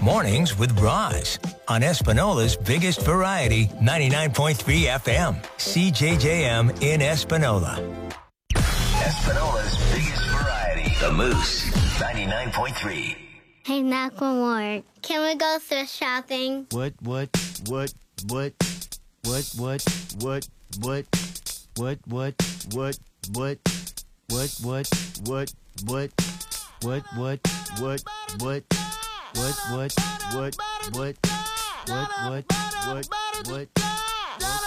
Mornings with Roz on Espinola's biggest variety, 99.3 FM, CJJM in Espinola. Espinola's biggest variety, The Moose, 99.3. Hey, Macklemore, can we go thrift shopping? What?